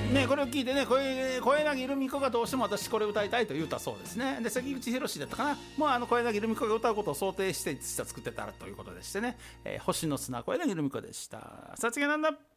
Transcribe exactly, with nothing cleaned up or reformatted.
ね、これを聞いてね、小柳ルミ子がどうしても私これ歌いたいと言うたそうですね。で、関口宏だったかな、もうあの小柳ルミ子が歌うことを想定して作ってたということでしてね、えー、星の砂小柳ルミ子でした。さあ次はなんだ。